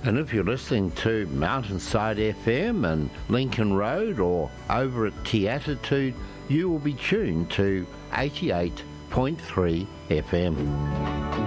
And if you're listening to Mountainside FM and Lincoln Road or over at Teatitude, you will be tuned to 88.3 FM.